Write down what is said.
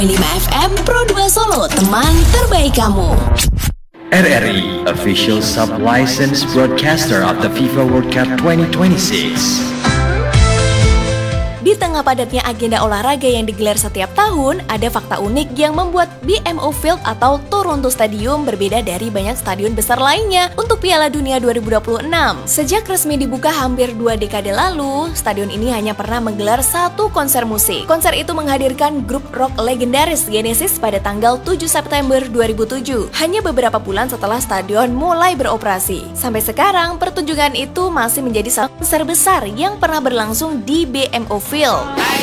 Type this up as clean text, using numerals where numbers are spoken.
5 FM Pro 2 Solo, teman terbaik kamu. RRI, official sub-licensed broadcaster of the FIFA World Cup 2026. Di tengah padatnya agenda olahraga yang digelar setiap tahun, ada fakta unik yang membuat BMO Field atau Toronto Stadium berbeda dari banyak stadion besar lainnya untuk Piala Dunia 2026. Sejak resmi dibuka hampir 2 dekade lalu, stadion ini hanya pernah menggelar satu konser musik. Konser itu menghadirkan grup rock legendaris Genesis pada tanggal 7 September 2007, hanya beberapa bulan setelah stadion mulai beroperasi. Sampai sekarang, pertunjukan itu masih menjadi konser besar yang pernah berlangsung di BMO Field.